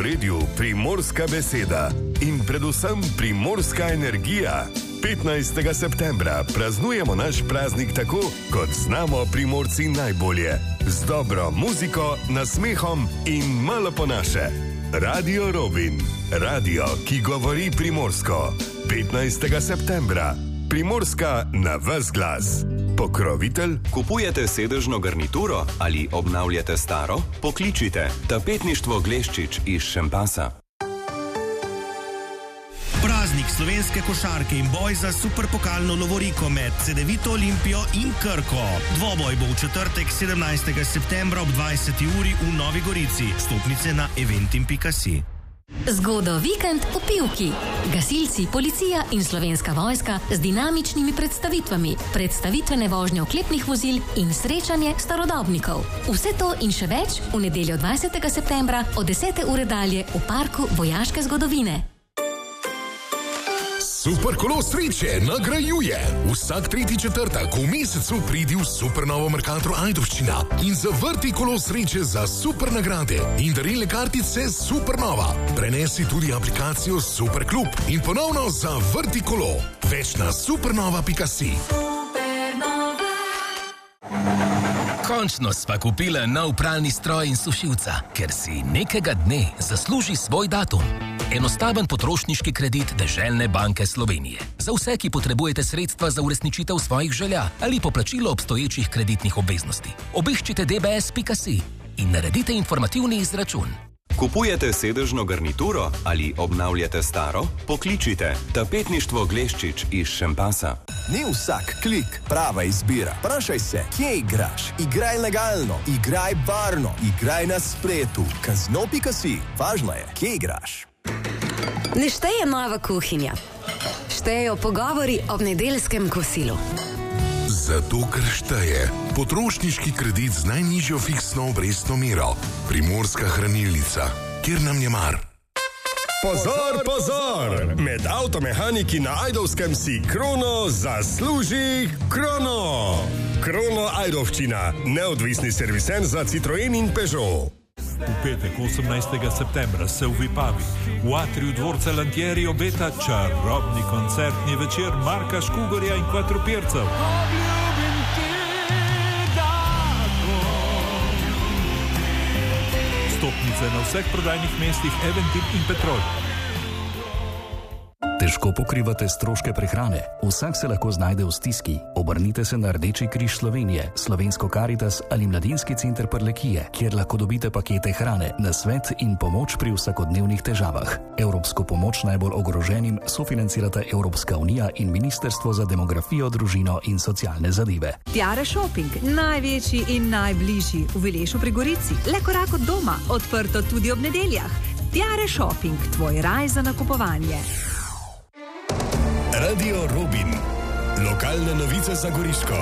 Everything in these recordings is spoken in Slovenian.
ospredju primorska beseda in predvsem primorska energija. 15. septembra praznujemo naš praznik tako, kot znamo Primorci najbolje. Z dobro muziko, nasmehom in malo po naše. Radio Robin. Radio, ki govori primorsko. 15. septembra. Primorska na ves glas. Pokrovitelj? Kupujete sedežno garnituro ali obnavljate staro? Pokličite Tapetništvo Gleščič iz Šempasa. Praznik slovenske košarke in boj za superpokalno lovoriko med Cedevito Olimpijo in Krko. Dvoboj bo v četrtek 17. septembra ob 20. uri v Novi Gorici. Vstopnice na eventim.si. Zgodo vikend v Pivki. Gasilci, policija in slovenska vojska z dinamičnimi predstavitvami, predstavitvene vožnje oklepnih vozil in srečanje starodobnikov. Vse to in še več v nedeljo 20. septembra od 10. ure dalje v parku vojaške zgodovine. Superkolo sreče nagrajuje. Vsak tretji četrtek v mesecu pridi v Supernovo Mercator Ajdovščina in zavrti kolo sreče za super nagrade in darilne kartice Supernova. Prenesi tudi aplikacijo Superklub in ponovno zavrti kolo. Več na supernova.si. Končno sva kupila nov pralni stroj in sušilca, ker si nekega dne zasluži svoj datum. Enostaven potrošniški kredit Deželne banke Slovenije. Za vse, ki potrebujete sredstva za uresničitev svojih želja ali poplačilo obstoječih kreditnih obveznosti. Obiščite dbs.si in naredite informativni izračun. Kupujete sedežno garnituro ali obnavljate staro? Pokličite Tapetništvo Gleščič iz Šempasa. Ni vsak klik prava izbira. Vprašaj se, kje igraš? Igraj legalno, igraj varno, igraj na spletu. Kazino.si. Važno je, kje igraš. Ne šteje nova kuhinja. Štejejo pogovori ob nedeljskem kosilu. Zato, ker šteje potrošniški kredit z najnižjo fiksno obrestno mero. Primorska hranilnica, kjer nam je mar. Pozor, pozor! Med avtomehaniki na Ajdovskem si Krono zasluži Krono! Krono Ajdovščina, neodvisni servisen za Citroen in Peugeot. V petek 18. septembra se v Vipavi v atriju dvorca Lantieri obeta čarobni koncertni večer Marka Škugorja in Kvatropircev. Vstopnice na vseh prodajnih mestih Eventim in Petrol. Težko pokrivate stroške prehrane? Vsak se lahko znajde v stiski. Obrnite se na Rdeči križ Slovenije, Slovensko Karitas ali Mladinski center Prlekije, kjer lahko dobite pakete hrane, nasvet in pomoč pri vsakodnevnih težavah. Evropsko pomoč najbolj ogroženim sofinancirata Evropska unija in Ministrstvo za demografijo, družino in socialne zadeve. Tiare Shopping, največji in najbližji v Vilešu pri Gorici. Le korak od doma, odprto tudi ob nedeljah. Tiare Shopping, tvoj raj za nakupovanje. Radio Robin. Lokalne novice za Goriško.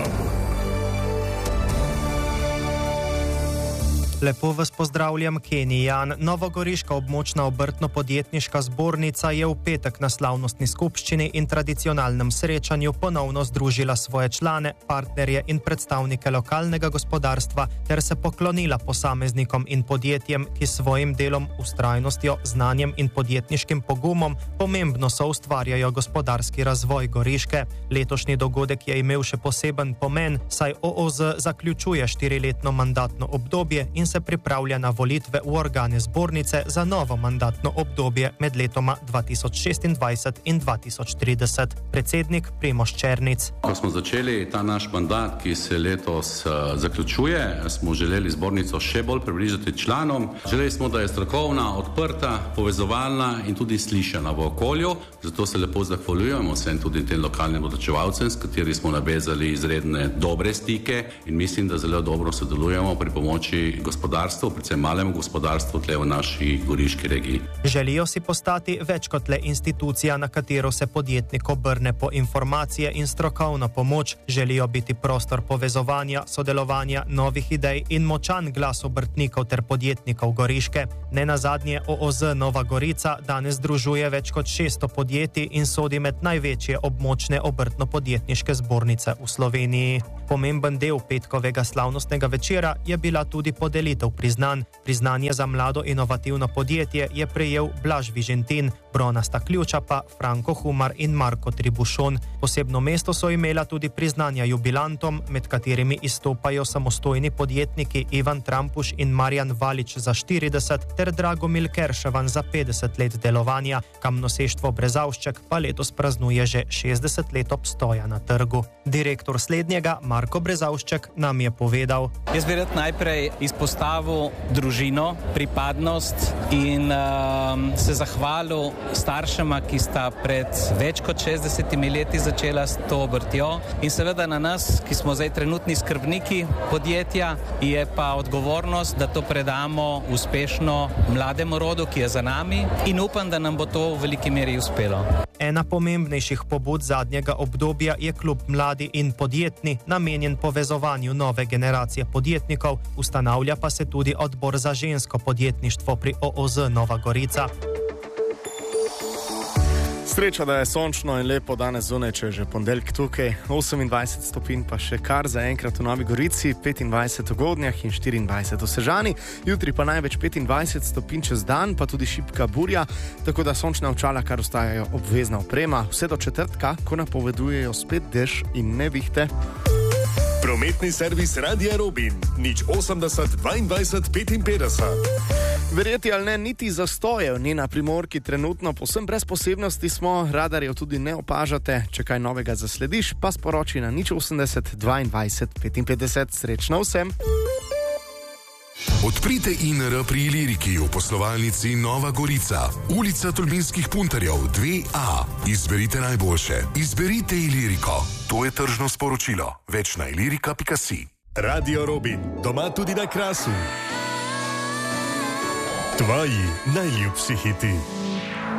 Lepo vas pozdravljam, Kenijan. Novogoriška območna obrtno-podjetniška zbornica je v petek na slavnostni skupščini in tradicionalnem srečanju ponovno združila svoje člane, partnerje in predstavnike lokalnega gospodarstva ter se poklonila posameznikom in podjetjem, ki svojim delom, vztrajnostjo, znanjem in podjetniškim pogumom pomembno soustvarjajo gospodarski razvoj Goriške. Letošnji dogodek je imel še poseben pomen, saj OOZ zaključuje 4-letno mandatno obdobje in se pripravlja na volitve v organe zbornice za novo mandatno obdobje med letoma 2026 in 2030. Predsednik Primož Černic. Ko smo začeli ta naš mandat, ki se letos zaključuje, smo želeli zbornico še bolj približati članom. Želeli smo, da je strokovna, odprta, povezovalna in tudi slišana v okolju. Zato se lepo zahvaljujemo vsem tudi tem lokalnim odločevalcem, s kateri smo navezali izredne dobre stike in mislim, da zelo dobro sodelujemo pri pomoči gospodarstvu, predvsem malemu gospodarstvu tle v naši goriški regiji. Želijo si postati več kot le institucija, na katero se podjetnik obrne po informacije in strokovno pomoč. Želijo biti prostor povezovanja, sodelovanja, novih idej in močan glas obrtnikov ter podjetnikov Goriške. Nenazadnje OOZ Nova Gorica danes združuje več kot 600 podjetij in sodi med največje območne obrtno-podjetniške zbornice v Sloveniji. Pomemben del petkovega slavnostnega večera je bila tudi podelitev podelitev priznanj. Priznanje za mlado inovativno podjetje je prejel Blaž Vižentin, bronasta ključa pa Franko Humar in Marko Tribušon. Posebno mesto so imela tudi priznanja jubilantom, med katerimi izstopajo samostojni podjetniki Ivan Trampuš in Marjan Valič za 40 ter Dragomil Kerševan za 50 let delovanja. Kamnoseštvo Brezavšček pa letos praznuje že 60 let obstoja na trgu. Direktor slednjega Marko Brezavšček nam je povedal: Jaz bi rad najprej izpostavil družino, pripadnost in se zahvalil staršema, ki sta pred več kot 60 leti začela s to obrtjo, in seveda na nas, ki smo zdaj trenutni skrbniki podjetja, je pa odgovornost, da to predamo uspešno mlademu rodu, ki je za nami, in upam, da nam bo to v veliki meri uspelo. Ena pomembnejših pobud zadnjega obdobja je klub Mladi in podjetni, namenjen povezovanju nove generacije podjetnikov, ustanavlja pa se tudi odbor za žensko podjetništvo pri OOZ Nova Gorica. Sreča, da je sončno in lepo danes zunaj, če je že ponedeljek tukaj, 28 stopinj pa še kar zaenkrat v Novi Gorici, 25 v Godnjah in 24 v Sežani, jutri pa največ 25 stopinj čez dan, pa tudi šibka burja, tako da sončna očala kar ostajajo obvezna oprema, vse do četrtka, ko napovedujejo spet dež in nevihte. Prometni servis Radia Robin, 080 22 55. Verjeti ali ne, niti zastojev ni na Primorki trenutno, povsem brez posebnosti smo, radarjev tudi ne opažate, če kaj novega zaslediš, pa sporoči na 080 22 55. Srečno vsem! Odprite INR pri Iliriki v poslovalnici Nova Gorica, ulica Tolminskih puntarjev 2A. Izberite najboljše. Izberite Iliriko. To je tržno sporočilo. Več na ilirika.si. Radio Robin, doma tudi na Krasu. Tvoji najljubši hiti.